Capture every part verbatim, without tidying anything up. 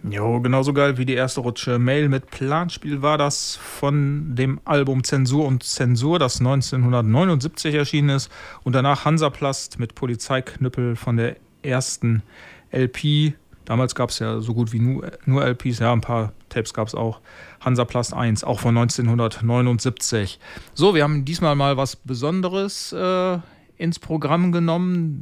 Jo, genauso geil wie die erste Rutsche Mail mit Planspiel war das von dem Album Zensur und Zensur, das neunzehnhundertneunundsiebzig erschienen ist. Und danach Hansaplast mit Polizeiknüppel von der ersten L P. Damals gab es ja so gut wie nur, nur L Ps, ja, ein paar Tapes gab es auch. Hansaplast eins, auch von neunzehnhundertneunundsiebzig. So, wir haben diesmal mal was Besonderes äh, ins Programm genommen,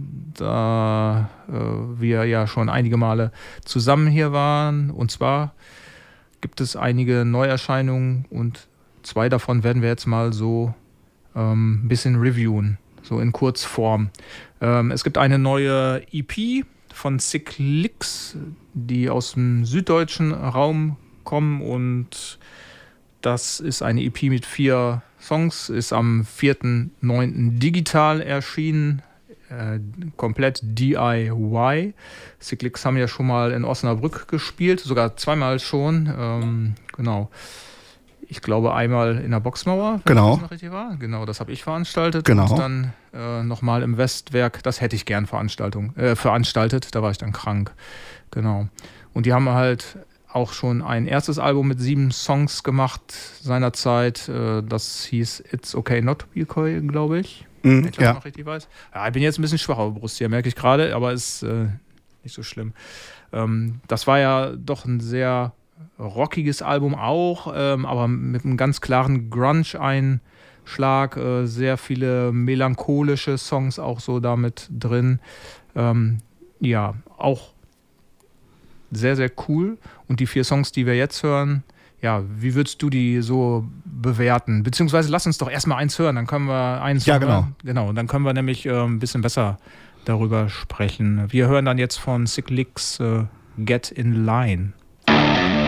da äh, wir ja schon einige Male zusammen hier waren. Und zwar gibt es einige Neuerscheinungen und zwei davon werden wir jetzt mal so ähm, ein bisschen reviewen, so in Kurzform. Ähm, es gibt eine neue E P von Sick Licks, die aus dem süddeutschen Raum kommen, und das ist eine E P mit vier Songs, ist am vierten neunten digital erschienen. Äh, komplett D I Y. Sick Licks haben ja schon mal in Osnabrück gespielt, sogar zweimal schon. Ähm, genau. Ich glaube einmal in der Boxmauer, wenn genau. das noch richtig war. Genau, das habe ich veranstaltet. Genau. Und dann äh, nochmal im Westwerk, das hätte ich gern Veranstaltung, äh, veranstaltet, da war ich dann krank. Genau. Und die haben halt auch schon ein erstes Album mit sieben Songs gemacht seinerzeit. Äh, das hieß It's Okay Not to Be Okay, glaube ich. Mm, Wenn ich das ja. noch richtig weiß. Ja, ich bin jetzt ein bisschen schwach auf der Brust hier, merke ich gerade, aber ist äh, nicht so schlimm. Ähm, das war ja doch ein sehr rockiges Album auch, ähm, aber mit einem ganz klaren Grunge-Einschlag, äh, sehr viele melancholische Songs auch so damit drin. Ähm, ja, auch sehr, sehr cool. Und die vier Songs, die wir jetzt hören, ja, wie würdest du die so bewerten? Beziehungsweise lass uns doch erstmal eins hören, dann können wir eins Ja, hören. genau. Genau, dann können wir nämlich äh, ein bisschen besser darüber sprechen. Wir hören dann jetzt von Sick Licks äh, Get in Line.